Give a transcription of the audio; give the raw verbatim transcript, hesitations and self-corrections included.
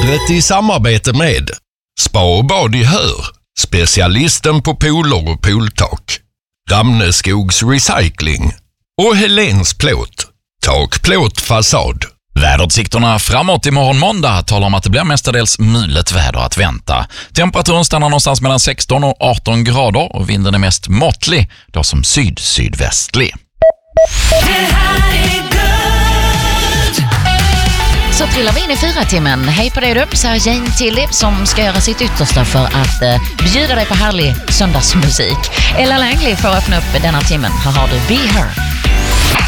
Vädret i samarbete med Spa och bad i Hör, specialisten på pooler och pooltak. Ramneskogs Recycling och Helens Plåt, tak, plåt, fasad. Väderutsikterna framåt imorgon måndag talar om att det blir mestadels mulet väder att vänta. Temperaturen stannar någonstans mellan sexton och arton grader och vinden är mest måttlig, då som syd-sydvästlig. Så trillar vi in i fyra timmen. Hej på dig du, säger Jane Tilly som ska göra sitt yttersta för att eh, bjuda dig på härlig söndagsmusik. Ella Langley får öppna upp denna timmen. Här har du Be Her.